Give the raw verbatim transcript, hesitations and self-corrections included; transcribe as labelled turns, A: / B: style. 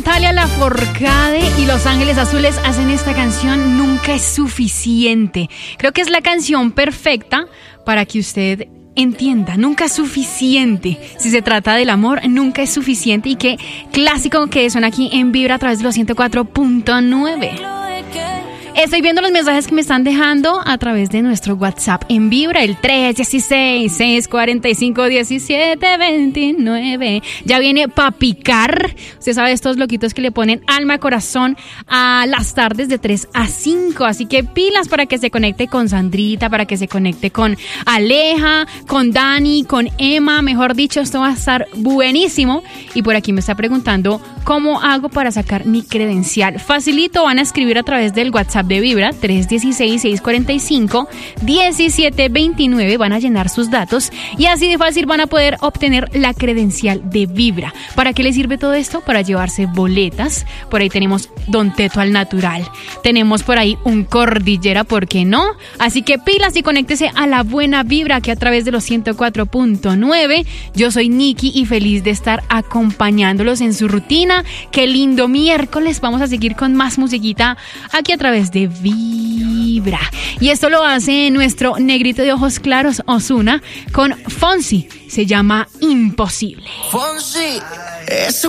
A: Natalia Lafourcade y Los Ángeles Azules hacen esta canción Nunca es suficiente. Creo que es la canción perfecta para que usted entienda, nunca es suficiente. Si se trata del amor, nunca es suficiente. Y qué clásico que son aquí en Vibra a través de los ciento cuatro punto nueve. Estoy viendo los mensajes que me están dejando a través de nuestro WhatsApp en Vibra, el tres uno seis, seis cuatro cinco, uno siete dos nueve. Ya viene pa' picar. Usted sabe, estos loquitos que le ponen alma, corazón a las tardes de tres a cinco. Así que pilas para que se conecte con Sandrita, para que se conecte con Aleja, con Dani, con Emma. Mejor dicho, esto va a estar buenísimo. Y por aquí me está preguntando, ¿cómo hago para sacar mi credencial? Facilito, van a escribir a través del WhatsApp de Vibra, tres uno seis, seis cuatro cinco, uno siete dos nueve. Van a llenar sus datos y así de fácil van a poder obtener la credencial de Vibra. ¿Para qué les sirve todo esto? Para llevarse boletas. Por ahí tenemos Don Teto al Natural. Tenemos por ahí un Cordillera, ¿por qué no? Así que pilas y conéctese a la buena Vibra que a través de los ciento cuatro punto nueve. Yo soy Nikki y feliz de estar acompañándolos en su rutina. Qué lindo miércoles. Vamos a seguir con más musiquita aquí a través de Vibra. Y esto lo hace nuestro negrito de ojos claros, Ozuna, con Fonsi. Se llama Imposible.
B: Fonsi, eso